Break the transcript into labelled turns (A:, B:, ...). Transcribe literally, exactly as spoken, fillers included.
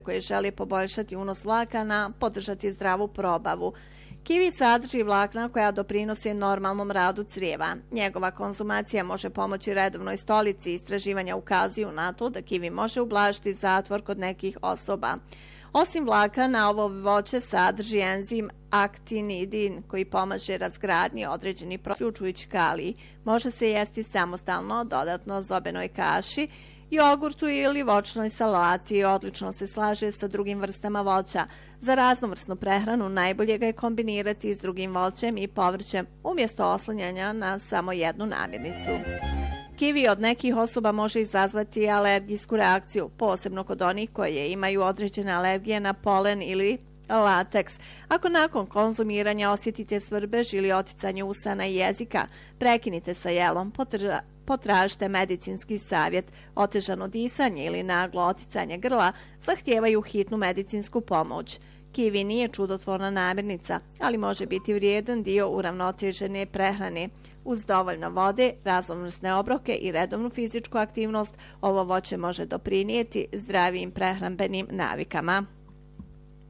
A: koje žele poboljšati unos vlakana, podržati zdravu probavu. Kivi sadrži vlakna koja doprinose normalnom radu crijeva. Njegova konzumacija može pomoći redovnoj stolici. Istraživanja ukazuju na to da kivi može ublažiti zatvor kod nekih osoba. Osim vlakana, ovo voće sadrži enzim aktinidin koji pomaže razgradnji određeni proizvoda, uključujući kalij. Može se jesti samostalno, dodatno zobenoj kaši, jogurtu ili voćnoj salati. Odlično se slaže sa drugim vrstama voća. Za raznovrsnu prehranu najbolje ga je kombinirati s drugim voćem i povrćem umjesto oslanjanja na samo jednu namirnicu. Kivi od nekih osoba može izazvati alergijsku reakciju, posebno kod onih koje imaju određene alergije na polen ili lateks. Ako nakon konzumiranja osjetite svrbež ili oticanje usana i jezika, prekinite sa jelom, potrža, potražite medicinski savjet. Otežano disanje ili naglo oticanje grla zahtijevaju hitnu medicinsku pomoć. Kivi nije čudotvorna namirnica, ali može biti vrijedan dio uravnotežene prehrane. Uz dovoljno vode, raznovrsne obroke i redovnu fizičku aktivnost, ovo voće može doprinijeti zdravijim prehrambenim navikama.